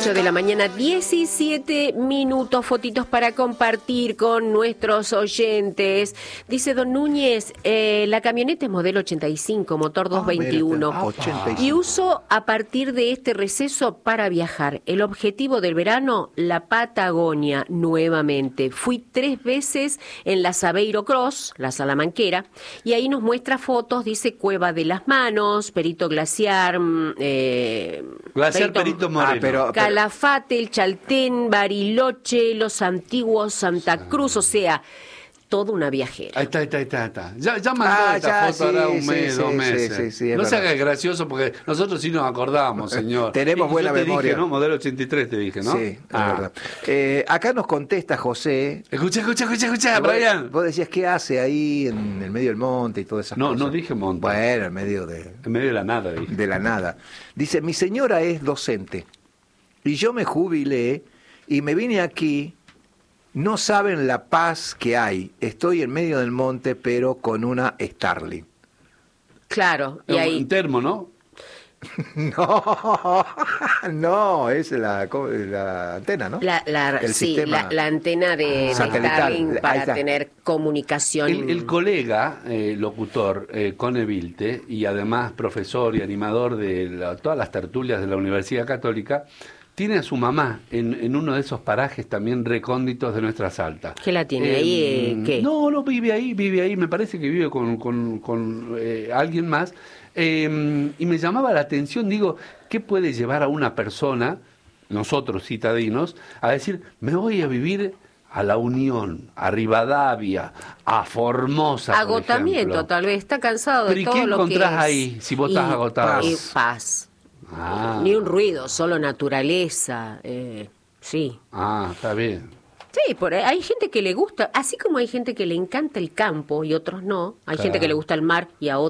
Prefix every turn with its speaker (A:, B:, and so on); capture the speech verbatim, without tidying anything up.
A: ocho de la mañana, diecisiete minutos, fotitos para compartir con nuestros oyentes. Dice Don Núñez, eh, la camioneta es modelo ochenta y cinco, motor doscientos veintiuno,
B: Ah, ochenta y cinco.
A: y uso a partir de este receso para viajar. El objetivo del verano, la Patagonia, nuevamente. Fui tres veces en la Sabeiro Cross, la Salamanquera, y ahí nos muestra fotos, dice Cueva de las Manos, Perito Glaciar, eh,
C: Glaciar Perito Moreno.
B: Ah, pero, pero-
A: Calafate, el Chaltén, Bariloche, los antiguos Santa Cruz, o sea, toda una viajera.
C: Ahí está, ahí está, ahí está, ahí está. Ya, ya mandó
B: Ah,
C: esta
B: ya,
C: foto ahora
B: sí,
C: un mes,
B: sí,
C: dos
B: sí,
C: meses.
B: sí, sí, es
C: no se
B: verdad.
C: haga gracioso porque nosotros sí nos acordamos, señor.
B: Tenemos
C: Y
B: buena
C: yo te
B: memoria.
C: Dije, ¿no? Modelo ochenta y tres te dije, ¿no?
B: Sí, es
C: Ah.
B: verdad. Eh, acá nos contesta José.
C: Escucha, escucha, escucha, escucha,
B: Vos-
C: Brian.
B: Vos decías, ¿qué hace ahí en el medio del monte y todas esas
C: No,
B: cosas?
C: no dije monte.
B: Bueno, en medio de,
C: En medio de la nada, dije.
B: de la nada. Dice, mi señora es docente y yo me jubilé y me vine aquí. No saben la paz que hay. Estoy en medio del monte, pero con una Starlink.
A: Claro, y
C: Un-
A: ahí...
C: Un termo, ¿no?
B: No, no, es la, la antena, ¿no?
A: La, la,
B: El
A: sí,
B: sistema
A: la, la antena de, de
B: satelital.
A: Starlink
B: Ahí
A: para
B: está.
A: tener comunicación.
C: El, el colega, eh, locutor, eh, Cone Vilte, y además profesor y animador de la- todas las tertulias de la Universidad Católica, tiene a su mamá en, en uno de esos parajes también recónditos de nuestra Salta.
A: ¿Qué la tiene ahí? Eh, ¿qué?
C: No, no, vive ahí, vive ahí, me parece que vive con, con, con eh, alguien más. Eh, y me llamaba la atención, digo, ¿qué puede llevar a una persona, nosotros citadinos, a decir, me voy a vivir a La Unión, a Rivadavia, a Formosa, por
A: Agotamiento,
C: ejemplo?
A: tal vez. Está cansado
C: Pero
A: de
C: ¿y
A: todo
C: qué
A: lo que
C: encontrás
A: es.
C: ahí si vos estás
A: Y
C: agotado?
A: paz. Y paz.
C: Ah.
A: Ni un ruido, solo naturaleza. Eh, sí.
C: Ah, está bien.
A: Sí, por ahí hay gente que le gusta, así como hay gente que le encanta el campo y otros no. Hay
C: Claro.
A: gente que le gusta el mar y a otros